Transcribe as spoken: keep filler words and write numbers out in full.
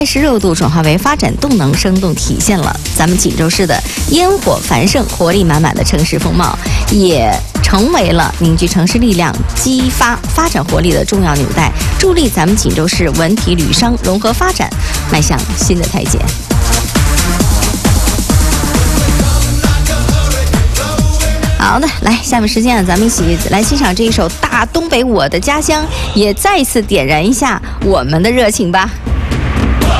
十六度转化为发展动能，生动体现了咱们锦州市的烟火繁盛、活力满满的城市风貌，也成为了凝聚城市力量、激发发展活力的重要纽带，助力咱们锦州市文体旅商融合发展迈向新的台阶。好的，来，下面时间啊，咱们一起来欣赏这一首《大东北我的家乡》，也再一次点燃一下我们的热情吧。